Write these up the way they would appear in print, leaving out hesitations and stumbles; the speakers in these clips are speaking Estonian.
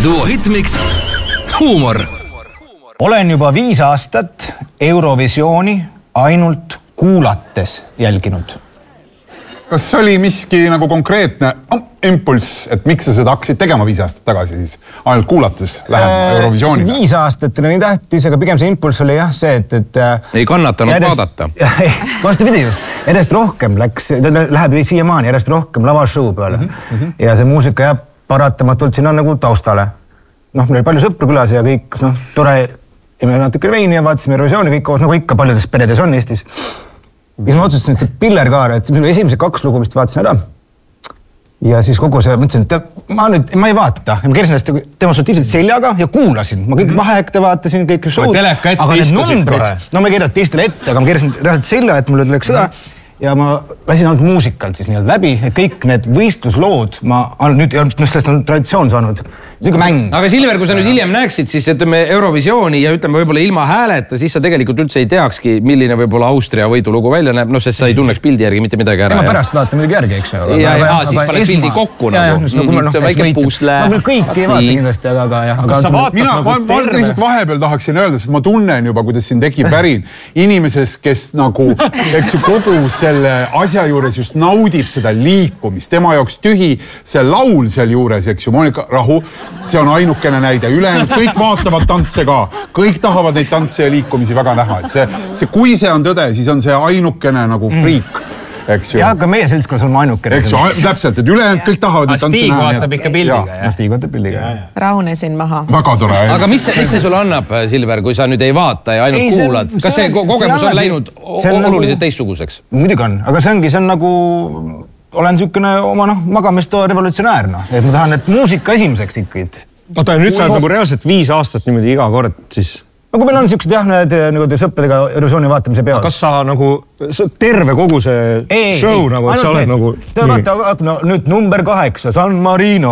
Duo Hitmix huumor. Olen juba 5 aastat Eurovisiooni ainult kuulates jälginud. Kas oli miski nagu konkreetne impulss, et miks sa seda hakkasid tegema 5 aastat tagasi siis ainult kuulates läheb Eurovisioonile? 5 aastat oli nii tähtis, aga pigem see impulss oli jah see, et ei kannatanud vaadata. Vastupidi just. Järjest rohkem läheb siiamaani järjest rohkem lavashow peale. Ja see muusika jääb paratamatult sinna nagu taustale. Meil oli palju sõpru külas ja kõik tore ja me natuke veini ja vaatasime Eurovisiooni kõik koos, nagu ikka paljudes peredes on Eestis. Siis ma otsustasin, et see Pillerkaar, et esimese 2 lugu vist vaatasin ära. Ja siis kogu see mõtlesin, et ma ei vaata. Ma keerisin ennast demonstratiivselt seljaga ja kuulasin. Ma kõik vaheekte vaatasin, kõik show'd. Aga need numbrid, ma keerin teistele ette, aga ma keerisin reaalselt selja, et mulle tuleks seda. Ja ma lasin ainult muusikalt siis nii-öelda läbi, et kõik need võistluslood, ma nüüd sellest on traditsioon saanud. See on mäng. Aga Silver, kui sa nüüd hiljem näeksid, siis ütleme Eurovisiooni ja ütleme võib-olla ilma hääleta, siis sa tegelikult üldse ei teakski, milline võib-olla Austria võidulugu välja näeb, sest sa ei tunneks pildi järgi mitte midagi ära. Ma pärast vaatan midagi järgi, eks ju. Ja siis paned pildi kokku nagu. See on väike puusle. Ma küll kõiki ei vaata kindlasti, aga ma lihtsalt vahepeal tahaksin öelda, sest ma tunnen juba, kuidas siin tekib värin inimeses, kes nagu, eks ju, kogu selle asja juures just naudib seda liikumist. Tema jaoks tühi see laul seal juures, eks ju, Monika Rahu. See on ainukene näide. Ülejäänud kõik vaatavad tantse ka. Kõik tahavad neid tantse ja liikumisi väga näha. Kui see on tõde, siis on see ainukene nagu friik. Eks ju. Ja, aga meie seltskonnas on ainukene. Eks ju, täpselt, et ülejäänud kõik tahavad neid tantse näha. Stiig vaatab ikka pildiga. Stiig vaatab pildiga. Rahunesin maha. Väga tore. Aga mis see sulle annab, Silver, kui sa nüüd ei vaata ja ainult kuulad? Kas see kogemus on läinud oluliselt teistsuguseks? Muidugi on, aga see on nagu... Olen sükene oma magamistoa revolutsionäärna. Et ma tahan, et muusika esimeseks ikkagi. Oota, nüüd sa oled nagu reaalselt 5 aastat niimoodi iga kord siis... No kui meil on siuksed need sõppedega Eurovisiooni vaatamise peod. Kas sa nagu terve kogu see show nagu, et sa oled nagu... Vaata, nüüd number 8, San Marino.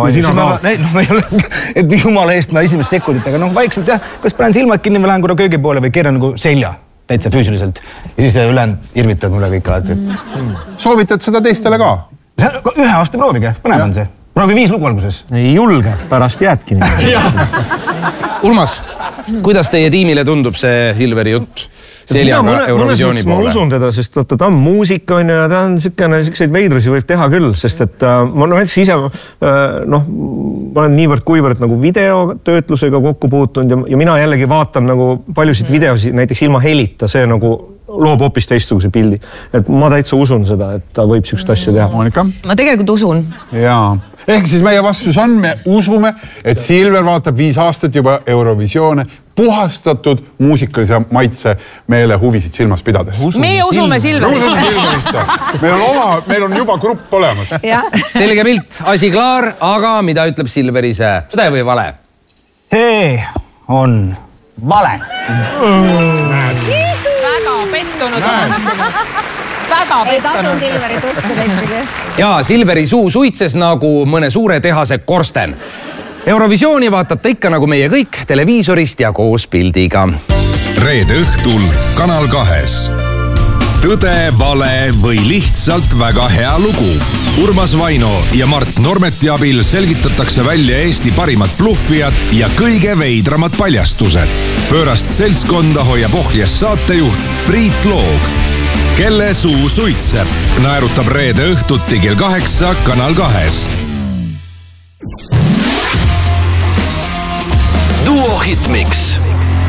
Et jumala eest ma esimest sekundit, aga vaikselt jah, kas panen silmad kinni või lähen korra köögi poole või keeran nagu selja. Täitsa füüsiliselt. Ja siis ülejäänud irvitad mulle kõik alati. Soovitad seda teistele ka? 1 aasta proovige, põnev on see. Proovi 5 lugu alguses. Ei julge, pärast jäädki nii. Urmas, kuidas teie tiimile tundub see Silveri jutt seljaga Eurovisiooni poole? Ma usun teda, sest ta on muusika ja ta on selliseid veidrusi võib teha küll, sest et ma näiteks ise ma olen niivõrd kuivõrd nagu videotöötlusega kokku puutunud ja mina jällegi vaatan nagu paljusid videosi näiteks ilma helita, see nagu loob hoopis teistsuguse pildi. Et ma täitsa usun seda, et ta võib siukest asja teha. Monika? Ma tegelikult usun. Jaa. Ehk siis meie vastus on, me usume, et Silver vaatab 5 aastat juba Eurovisioone puhastatud muusikalise maitse meele huvisid silmas pidades. Meie usume Silverisse. Usume Silverisse. Meil on juba grupp olemas. Selge pilt, asi klaar, aga mida ütleb Silver ise? Tõde või vale? See on vale. Väga pettunud. Väga pettunud. Silverit uskuda ikkagi. Ja Silveri suu suitses nagu mõne suure tehase korsten. Eurovisiooni vaatab ta ikka nagu meie kõik televiisorist ja koos pildiga. Reede õhtul Kanal 2. Tõde, vale või lihtsalt väga hea lugu. Urmas Vaino ja Mart Normeti abil selgitatakse välja Eesti parimad bluffijad ja kõige veidramad paljastused. Pöörast seltskonda hoiab ohjes saatejuht Priit Loog. Kelle suu suitseb? Naerutab reede õhtuti kell 8 Kanal 2. Duo Hitmix.